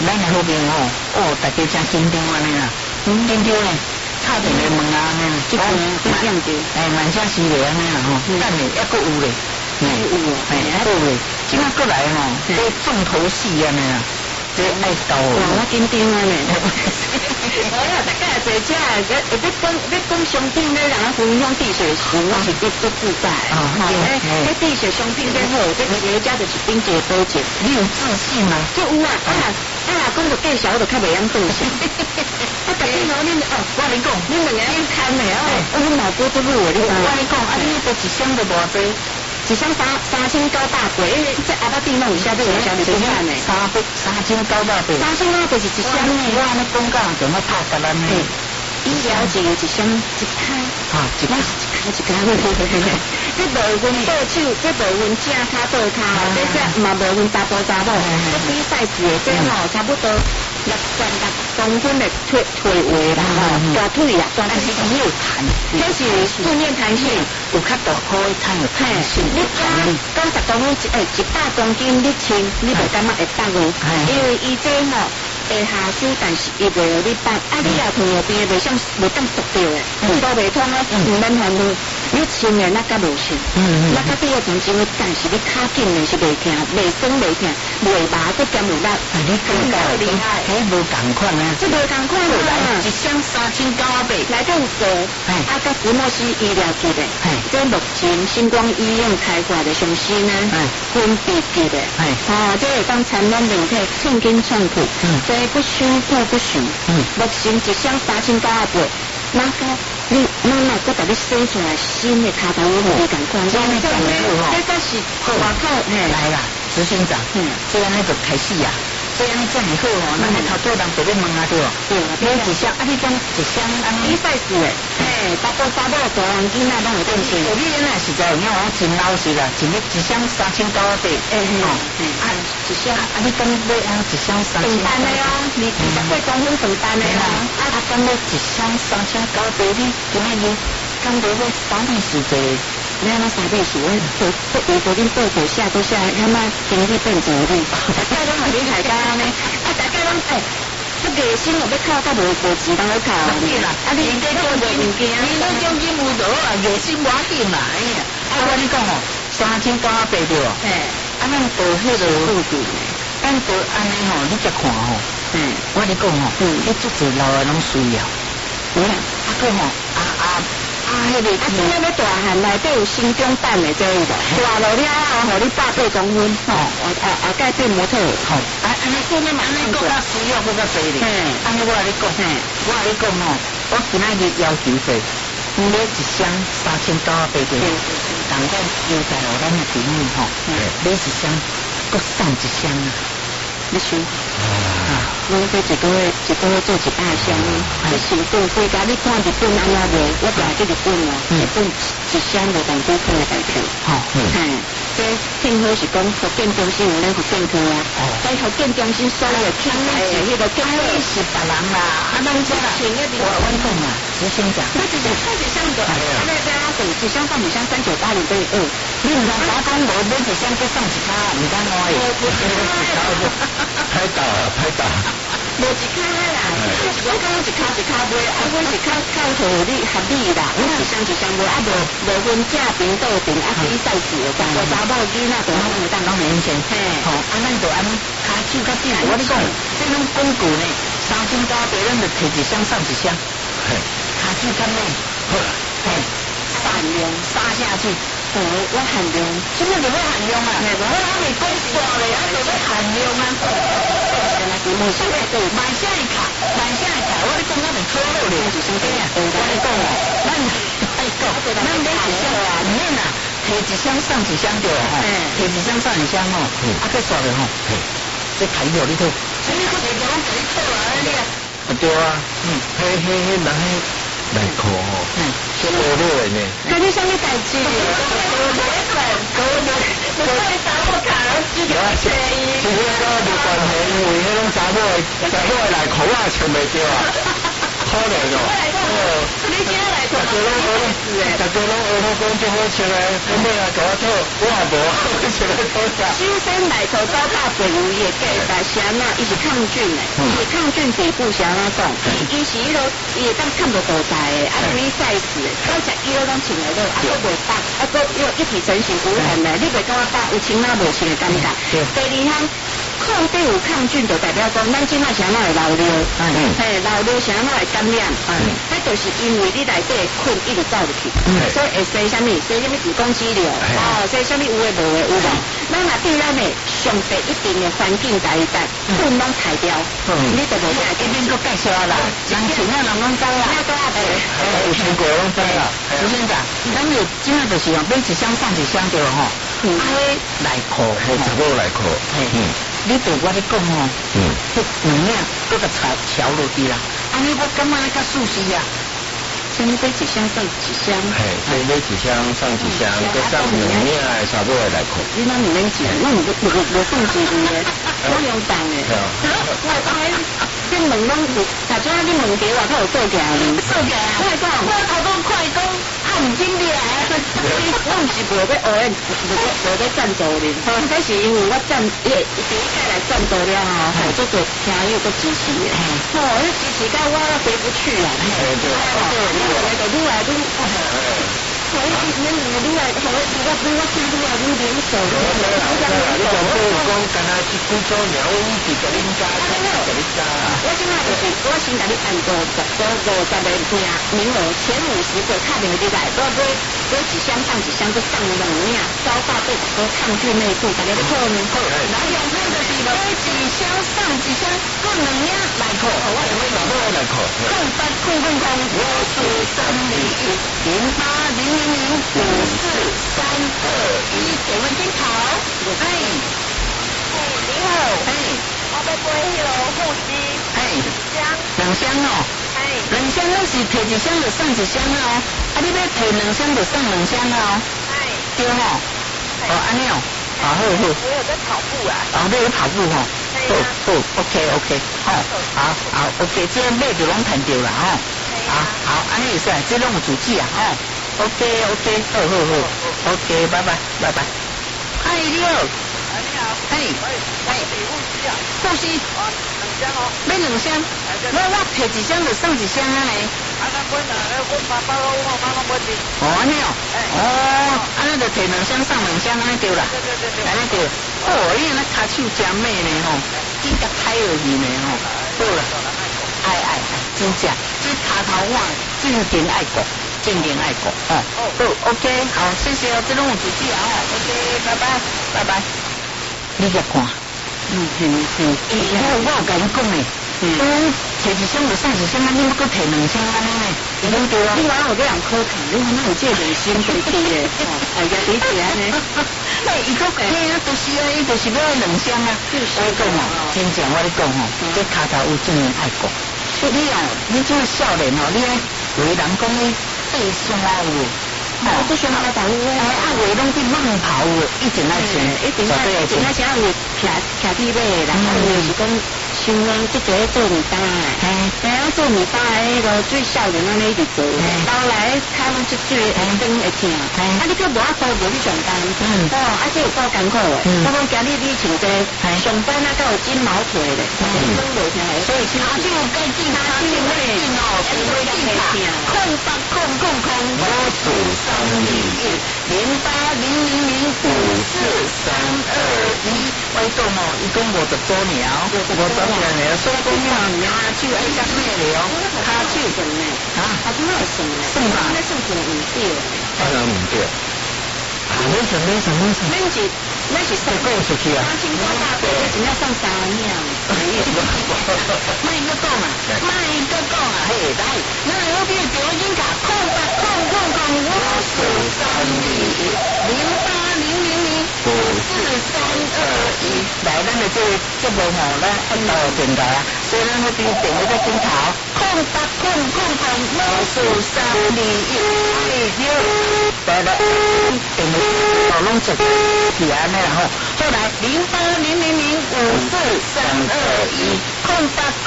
咱的好朋友大家真紧张安尼啦，紧张咧，差点来问啊安尼啦，即个慢些时咧安尼啦吼，等咧还佫有咧，还佫有咧，即摆过来吼，这重头戏安尼啦。这爱到我紧张啊咧！我呀，大家坐车，要讲商品咧，让我分享地水时，我是足自在。地水商品最好，这节家就是冰节多节。 你有自信吗？ 这有啊！讲个介绍，我就较袂晓自信。大家好，我跟你讲，你两个人看的我脑波都路你我跟你讲，你这一箱都偌济。 一箱3900块，因为这阿爸弟弄一下都有小礼物看呢。 3900块 ，3000就是一箱呢。 我那广告怎么拍给咱呢？ 医疗节一箱一开，一开。这无分倒手，这无分正卡倒卡，这嘛无分查甫查某，这比赛时的这差不多6公分的腿围啦，大腿啦，但是很有弹，这是训练弹性， 有较大可以弹有弹性。 你90公分100公斤，你称你袂感觉会重哦，因为伊这会下手，但是伊袂有你重。你也糖尿病袂当缩掉的，都袂通啊，唔免烦恼。你称的那较无算，那较第二层称的，但是你卡紧的是袂疼，袂酸袂疼，袂麻佫减有力。 你更加厉害，迄无共款啊！ 这无共款啊！一箱3900， 内底有说，甲石墨烯医疗级的，这目前星光医院开发的上新呢，分泌级的，这会当产卵人体寸金寸土，这不虚破不虚，目前一箱3900块，那个。你妈妈搁把你生出来新的卡头我没感官，这个是外口来啦，执行长，这样那个开戏呀，这样这样以后咱来头做人特别问啊对哦，你一箱你讲一箱比赛时诶，查甫大人囡仔拢有东西， 你那实在有影我真老实啦，一箱3900，一箱你讲买一箱3900， 笨蛋的哦，20几公分笨蛋的哦， 讲要一箱3900你。今日你刚才说沙地是这， 你那沙地是我昨天报纸下都下，他妈经济变走的，大家都好厉害干呢，大家拢这个新我要靠到无钱当我靠， 你这种物件，你那种金无多啊，月薪我紧啦，哎呀，我跟你讲哦，3900对哦，咱做迄个数据，咱做安尼吼，你再看吼，我跟你讲吼，迄足侪老的拢需要。个吼迄个今仔要大汉内底有心中蛋的这有无？大了了互你100公分吼，改变模特吼，安尼讲嘛，安尼更加需要更加多咧。安尼我跟你讲，吼，我今仔日要求是，买一箱3900块，但我交代了咱的朋友吼，买一箱，搁送一箱啊。 你说，我这一个月做100箱，这成本贵家，你看日本安怎卖？我就去日本哦，日本一箱就当几块的代票。这幸好是讲福建中心有咱福建科啊，在福建中心所有器材的迄个， 是别人啦，咱这啦，我讲嘛，执行长， 那就是一箱的，那等一箱放2箱3980等于2， 你唔通打工无买一箱再送一卡，唔敢我拍打。 无一卡啦，我讲一卡买，我一卡互你合理啦，我一箱买，无分正平倒平，比赛时的，查某囡仔就拢会当拢明显， 咱就安骹手较紧，我跟你讲，这种广告呢，3900咱就摕一箱送一箱，骹手较美， 善良杀下去。 我限量， 什么叫我限量啊？我还没讲过嘞，还要限量啊！买下一卡，我咧讲我袂错了咧，是啥物啊？我咧讲哦，咱买一箱啊，唔免啦，摕一箱送一箱对吼，摕一箱送一箱吼，再刷了吼，这排药里头，什么个地方给你错了你啊？ 对啊，人内裤吼，这落落的呢。 这是什么代志？ 其实个无关系，因为迄种查某的内裤啊穿袂着啊，裤可怜哦。 这里今天来做，大家拢学老公就好吃嘞，咁咩啊搞错，我也无吃来偷食。 首先来头找到肥物也给大虾那伊是抗菌的，伊是抗菌皮肤虾那种，伊是迄个伊会当看到大大的，啊咪 size 的，我食伊迄种穿来都啊都袂白，啊都又一体成型无痕的，你袂感觉白有穿啊无穿的感觉。第二项。抗对有抗菌就代表讲，咱即卖啥那会老瘤，老瘤啥那会感染，迄就是因为你内底菌一直走入去，所以会生啥物子宫肌瘤，生啥物有诶无诶有无？咱若对咱诶上白一定诶环境下一带，菌拢排掉，你就无啥这边都介绍啦，人前啊人拢知啦， 有听过拢知啦。 吴先生，咱有即卖就是买一箱送一箱对吼，啊内裤， 一个内裤， 你对我咧讲吼，迄两领搁个桥落去啦，安尼我感觉较舒适啊。 先买一箱送一箱， 所以买一箱送一箱，搁送两领诶差不多内裤。 你哪唔免钱？我唔送钱嘅，我用当嘅。我这问拢是，大家你问题话，他有做起来哩，做起来。快讲，快讲，按金的啊！我唔是无要学，无要赞助哩。这是因为我第一届来赞助了吼，做做朋友个支持的。那支持到我回不去啊！对，愈来愈。我一直念你愈来，我听愈来愈灵手。 你讲讲，干那一几周年，我一直甲恁加，甲你加。 我现在就是我先甲你按个50个名额，前50个看你们对待，我几箱上几箱就上两领，招到对个抗菌内裤，大家都透明。哪有那个是买几箱上几箱，各两领内裤，我也会有内裤。 我是3010800054321，给问金桃。哎，你好。我要买迄个护膝， 两箱哦，两箱咱是摕一箱就送一箱哦，啊你要摕两箱就送两箱哦，对吼，安尼哦，好。我有在跑步啊。 你有跑步吼，OK，好 ，OK， 这买就拢谈掉啦吼，好，安尼会使，这拢有主旨啊吼 ，OK， 好，OK， 拜拜。哎，你好。 你好。 护膝。 2箱哦。 买2箱，我摕一箱就送一箱啊嘞。 我爸爸拢买的。 安尼哦。安尼就摕2箱送2箱，安尼对啦。对。安尼对。你那骹手真美呢吼，真甲歹落去呢吼。好啦。爱，真正，这骹头我正经爱国。好 ，OK， 好，谢谢哦，这拢有主旨啊，OK， 拜拜。你甲看。我有甲你讲诶，摕一箱就送一箱，你要搁摕2箱安尼呢？你讲对啊？ 你话有这样可看，你看那有这良心对的诶，也理解安尼。 伊讲嘿啊，就是啊，伊就是要2箱啊。我讲哦，真正我咧讲吼，这骹头有真爱国。你这个少年哦，你为人讲你爬山有。 这些马拉大路话拢去慢跑一定爱穿， 一定爱穿有徛地尾啦，就是讲像咱即个做米饭做米饭迄个最少年安尼一直做，后来他们就最灯会听，你个无做无去上班，这有够艰苦的。我讲今日你穿这上班都有金毛腿的，真无听，所以他就该进，是会进我数3210800054321，我讲哦，伊讲50周年，所以讲卡手爱甲咩了？卡手什么？卡手有什么？算嘛？那算什么唔对？ 当然唔对。 那是送过出去啊！ 青瓜大杯，只要送3样。 卖个讲啊，嘿，来，那我俾电话卡0800054321，来，咱的这个节目吼，咱按到电台啊，所以咱那边电话在镜头0800054321，来，电话拢做起安尼啦吼，后来0800054321，08。